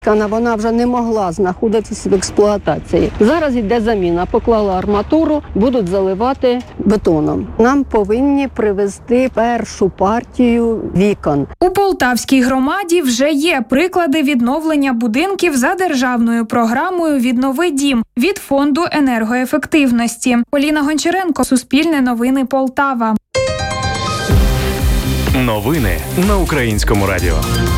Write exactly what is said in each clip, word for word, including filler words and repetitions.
Вона вже не могла знаходитися в експлуатації. Зараз йде заміна. Поклали арматуру, будуть заливати бетоном. Нам повинні привезти першу партію вікон. У Полтавській громаді вже є приклади відновлення будинків за державною програмою «Віднови дім» від Фонду енергоефективності. Поліна Гончаренко, Суспільне новини, Полтава. Новини на Українському радіо.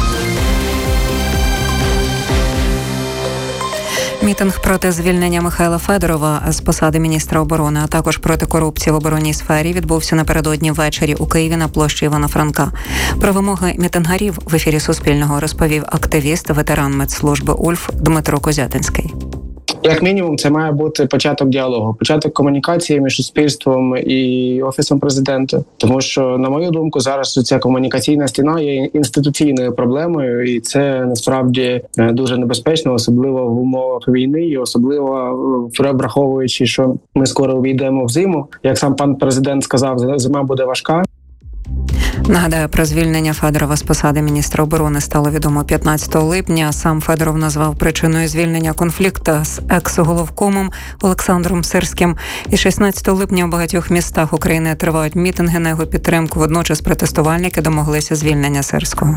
Мітинг проти звільнення Михайла Федорова з посади міністра оборони, а також проти корупції в оборонній сфері відбувся напередодні ввечері у Києві на площі Івана Франка. Про вимоги мітингарів в ефірі Суспільного розповів активіст, ветеран медслужби УЛФ Дмитро Козятинський. Як мінімум, це має бути початок діалогу, початок комунікації між суспільством і Офісом президента. Тому що, на мою думку, зараз ця комунікаційна стіна є інституційною проблемою, і це насправді дуже небезпечно, особливо в умовах війни, і особливо враховуючи, що ми скоро увійдемо в зиму. Як сам пан президент сказав, зима буде важка. Нагадаю, про звільнення Федорова з посади міністра оборони стало відомо п'ятнадцятого липня. Сам Федоров назвав причиною звільнення конфлікту з екс-головкомом Олександром Сирським. І шістнадцятого липня у багатьох містах України тривають мітинги на його підтримку. Водночас протестувальники домоглися звільнення Сирського.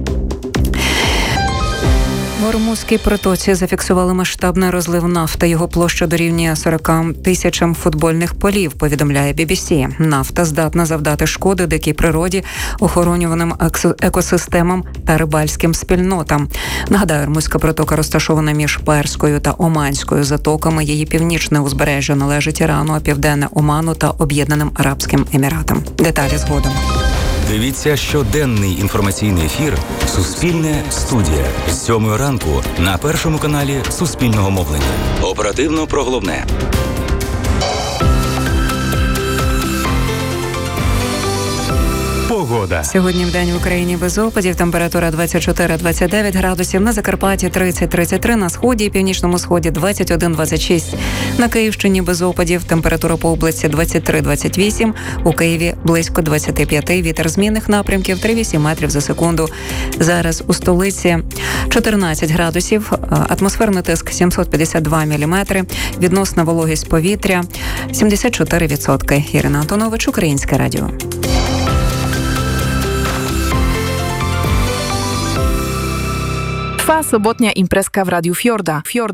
В Ормузькій протоці зафіксували масштабний розлив нафти. Його площа дорівнює сорок тисячам футбольних полів, повідомляє бі бі сі. Нафта здатна завдати шкоди дикій природі, охоронюваним екосистемам та рибальським спільнотам. Нагадаю, Ормузька протока розташована між Перською та Оманською затоками. Її північне узбережжя належить Ірану, а південне – Оману та Об'єднаним Арабським Еміратам. Деталі згодом. Дивіться щоденний інформаційний ефір «Суспільне студія» з сьомої ранку на першому каналі Суспільного мовлення. Оперативно про головне. Погода. Сьогодні вдень в Україні без опадів. Температура двадцять чотири - двадцять дев'ять градусів. На Закарпатті тридцять - тридцять три. На сході і північному сході двадцять один - двадцять шість. На Київщині без опадів. Температура по області двадцять три - двадцять вісім. У Києві близько двадцять п'ять. Вітер змінних напрямків три - вісім метрів за секунду. Зараз у столиці чотирнадцять градусів. Атмосферний тиск сімсот п'ятдесят два міліметри. Відносна вологість повітря сімдесят чотири відсотки. Ірина Антонович, Українське радіо. Trwa sobotnia imprezka w Radiu Fiorda. Fiorda.